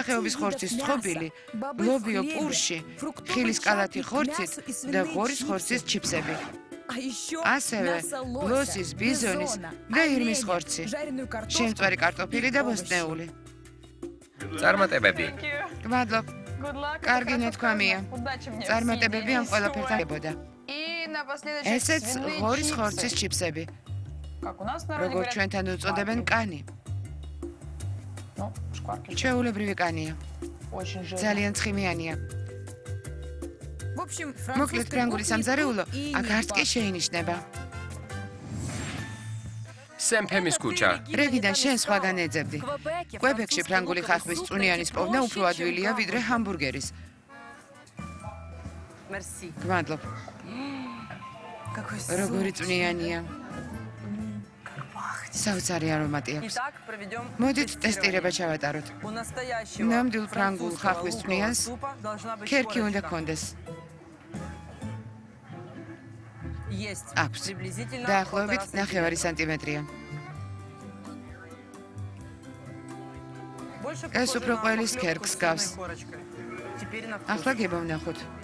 ხეობის ხორცის ცხობილი, ლობიო პურში, ხილის კალათი ხორცით და ღორის ხორცის ჩიფსები. ასევე ლოსის, ბიზონის და ირმის ხორცი, შემწვარი კარტოფილი და ბოსტნეული. წარმატებები. გმადლობ. კარგი ნათქვამია. წარმატებები ამ ყველაფერთან ებოდა. ესეც ღორის ხორცის ჩიფსები. როგორც ჩვენთან უწოდებენ კანი. ჩვეულებრივი კანია. ძალიან ცხიმიანია. მოკლედ ფრანგული სამზარეულო აქ არც კი შეინიშნება. სემფემის ქუჩა. რეგიდან შენ სხვაგან ეძებდი. კვებეკში ფრანგული ხახვის წვნიანის პოვნა უფრო ადვილია ვიდრე ჰამბურგერის. გმადლობ. როგორი წვნიანია. საოცარი არომატი აქვს. მოდით ტესტირება ჩავატაროთ. ნამდვილ ფრანგულ ხახვის წვნიანს ქერქი უნდა გქონდეს. აქვს. დაახლოებით 9 სანტიმეტრია. ეს უფრო ყველის ქერქს გავს. ახლა გებოვნახოთ.